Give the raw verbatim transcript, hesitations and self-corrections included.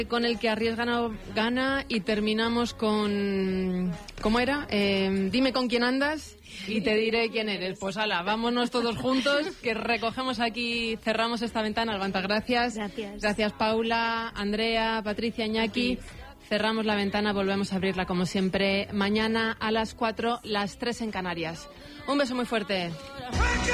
Con el que arriesga no gana y terminamos con... ¿Cómo era? Eh, dime con quién andas y te diré quién eres. Pues ala, vámonos todos juntos, que recogemos aquí, cerramos esta ventana. Alvanta, gracias. Gracias. Gracias, Paula, Andrea, Patricia, Iñaki. Cerramos la ventana, volvemos a abrirla como siempre mañana a las cuatro, las tres en Canarias. Un beso muy fuerte.